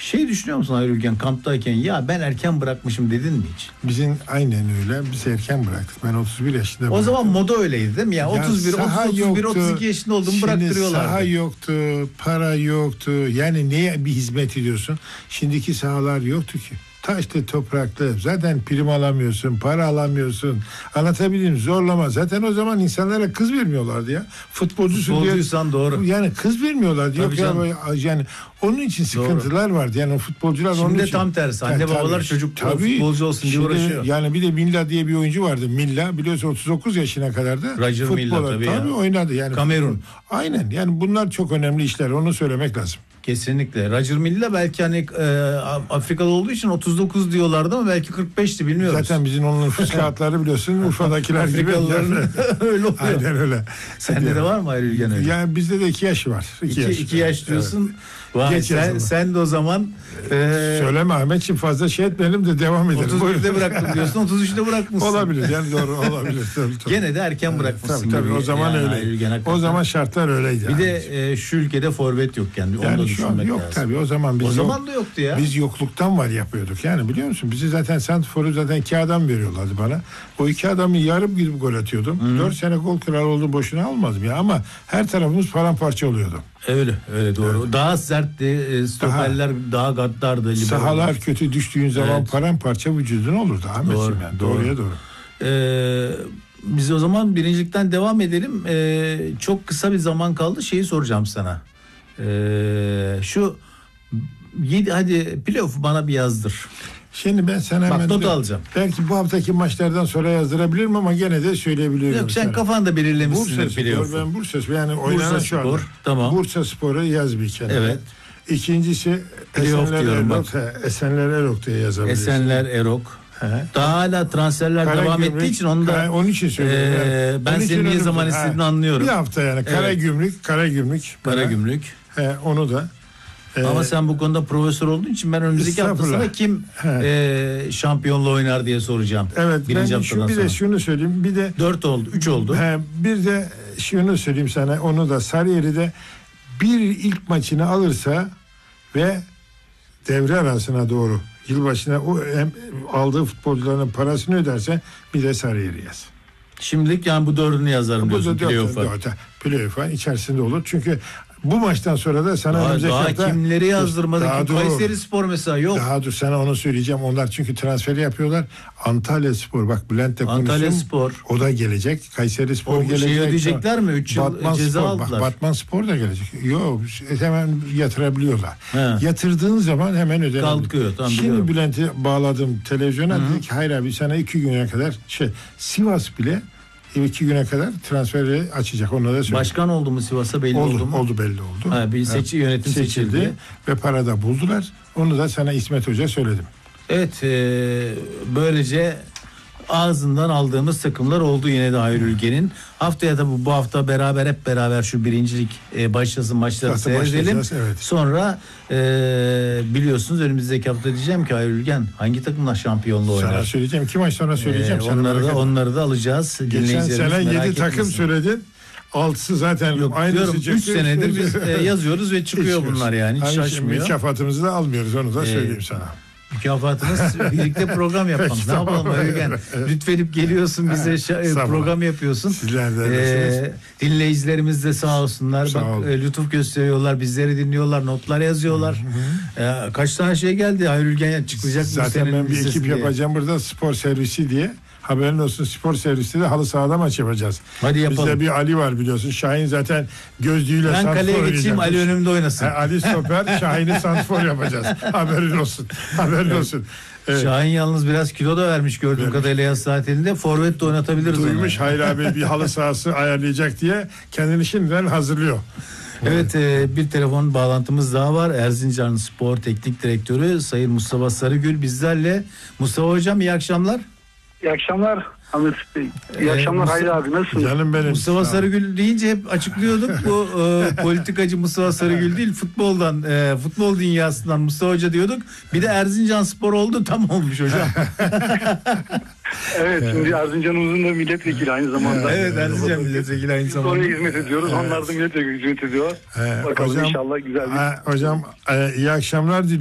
Şey düşünüyor musun Ayrılgen, kamptayken ya ben erken bırakmışım dedin mi hiç? Bizim aynen öyle. Biz erken bıraktık. Ben 31 yaşında O zaman moda öyleydi değil mi? Ya 31, 31, 32 yaşında oldum bıraktırıyorlardı. Saha yoktu, para yoktu. Yani neye bir hizmet ediyorsun? Şimdiki sahalar yoktu ki. Taşlı, topraklı. Zaten prim alamıyorsun, para alamıyorsun. Anlatabildim, zorlama. Zaten o zaman insanlara kız vermiyorlardı ya. Futbolcuysan doğru. Yani kız vermiyorlardı. Yok ya, yani onun için sıkıntılar vardı. Yani futbolcular şimdi onun için. Şimdi tam tersi. Anne babalar çocuk futbolcu olsun diye uğraşıyor. Yani bir de Milla diye bir oyuncu vardı. Milla biliyorsun 39 yaşına kadar da Roger Milla tabii oynadı. Yani Kamerun. Aynen. Yani bunlar çok önemli işler. Onu söylemek lazım. Kesinlikle. Roger Milla belki hani Afrikalı olduğu için 39 diyorlardı ama belki 45'ti, bilmiyoruz. Zaten bizim onun nüfus kağıtları biliyorsun Urfa'dakiler gibi. Öyle oluyor. Aynen öyle. Sende de var mı Ayrılgen öyle? Yani bizde de 2 yaş var. 2 yaş diyorsun. Evet. Vay, sen de o zaman söyleme Ahmetciğim, fazla şey etmeyelim de devam edelim. 31'de bıraktım diyorsun, 33'te bırakmışsın. Olabilir yani, doğru olabilir. Tabii. Gene de erken bırakmışsın. Tabii o zaman yani öyle. O zaman şartlar öyleydi. Bir de şu ülkede forvet yok yani. Yani şu an yok lazım. Tabii o zaman biz zaman da yoktu ya. Biz yokluktan var yapıyorduk yani, biliyor musun? Bizi zaten santrforu zaten 2 adam veriyorlardı bana. O 2 adamı yarım gidip gol atıyordum. 4 sene gol kralı oldu, boşuna almadım ya, ama her tarafımız paramparça oluyordu. Öyle doğru. Evet. Daha sertti, stoperler daha gaddardı. Sahalar kötü düştüğün zaman paramparça vücudun olurdu Ahmetciğim. Yani. Doğruya doğru. Biz o zaman birincilikten devam edelim. Çok kısa bir zaman kaldı. Şeyi soracağım sana. Şu 7 hadi playoff'u bana bir yazdır. Şimdi ben sana hemen not alacağım. Belki bu haftaki maçlardan sonra yazdırabilirim ama gene de söyleyebilirim. Yok, sen kafanda belirlemişsin playoff'u. Ben Bursa, yani oynanan şu anda. Tamam. Bursa Spor'u yaz bir kenara. Evet. İkincisi Esenler Erok diye yazabilirsin. Esenler Erok. Daha hala transferler devam ettiği için onun için söylüyorum. Ben senin ne zaman istediğini anlıyorum. Bir hafta yani. Karagümrük. Onu da. Ama sen bu konuda profesör olduğun için ben önümüzdeki haftasında kim şampiyonluğu oynar diye soracağım. Evet. Ben bir de şunu söyleyeyim. Bir de 4 oldu, 3 oldu. Bir de şunu söyleyeyim sana. Onu da Sarıyer'de bir ilk maçını alırsa ve devre arasına doğru yılbaşına o aldığı futbolcuların parasını öderse bir de Sarıyer'i yaz. Şimdilik yani bu 4'ünü yazarım diyorsun playoff'a. Playoff'a içerisinde olur. Çünkü bu maçtan sonra da sana daha kimleri yazdırmadık. Kayseri Spor mesela yok. Daha dur, sana onu söyleyeceğim. Onlar çünkü transferi yapıyorlar. Antalya Spor, bak Bülent'le konuştum. Antalya Spor. O da gelecek. Kayseri Spor gelecek. Şeyi ödeyecekler mi? 3 yıl ceza aldılar. Batman Spor da gelecek. Yok, hemen yatırabiliyorlar. Yatırdığın zaman hemen ödenir. Kalkıyor. Şimdi Bülent'i bağladım televizyona. Dedi ki hayır abi, sana 2 güne kadar Sivas bile 2 güne kadar transferi açacak. Onu da söyleyeyim. Başkan oldu mu Sivas'a, belli oldu mu? Oldu, belli oldu. Bir yönetim seçildi. Ve para da buldular. Onu da sana İsmet Hoca söyledim. Evet, böylece ağzından aldığımız takımlar oldu yine de Ayrılgen'in. Haftaya da bu hafta hep beraber şu birincilik başlasın, maçları seyredelim. Evet. Sonra biliyorsunuz önümüzdeki hafta diyeceğim ki Ayrılgen hangi takımlar şampiyonluğu oynar? Sana söyleyeceğim. 2 maç sonra söyleyeceğim. Onları da alacağız. Geçen sene 7 takım söyledin. 6'sı zaten aynısı çıktı. 3 senedir biz yazıyoruz ve çıkıyor bunlar yani. Hiç şaşmıyor. Mükafatımızı da almıyoruz, onu da söyleyeyim sana. Mükafatımız birlikte program yapalım. Ne yapalım Ayrılgen? Lütfedip geliyorsun bize program yapıyorsun. Sizler de dinleyicilerimiz de sağ olsunlar. Lütuf gösteriyorlar, bizleri dinliyorlar, notlar yazıyorlar. Kaç tane şey geldi Ayrılgen çıkacak. Zaten ben bir ekip yapacağım burada, spor servisi diye. Haberin olsun, spor servisi de halı sahada maç yapacağız. Hadi yapalım. Bizde bir Ali var biliyorsun. Şahin zaten gözlüğüyle santrfor oynayacak. Ben kaleye geçeyim, Ali önümde oynasın. Ali stoper, Şahin'i santrfor yapacağız. Haberin olsun. Evet. Şahin yalnız biraz kilo da vermiş gördüğüm kadarıyla yaz tatilinde. Forvet de oynatabiliriz. Duymuş Hayır abi bir halı sahası ayarlayacak diye kendini şimdiden hazırlıyor. Evet, bir telefon bağlantımız daha var. Erzincan Spor Teknik Direktörü Sayın Mustafa Sarıgül bizlerle. Mustafa Hocam, iyi akşamlar. İyi akşamlar Ahmet Bey. İyi akşamlar Hayri abi, nasılsınız? Canım benim. Mustafa Sarıgül deyince hep açıklıyorduk. Bu politikacı Mustafa Sarıgül değil, futbol dünyasından Mustafa Hoca diyorduk. Bir de Erzincan Spor oldu, tam olmuş hocam. Evet, şimdi Erzincan'ımızın da milletvekili aynı zamanda. Evet, Erzincan milletvekili aynı zamanda. Oraya hizmet ediyoruz. Onlar da milletvekili hizmet ediyor. Bakalım hocam, inşallah güzel bir... Hocam iyi akşamlar diliyorum.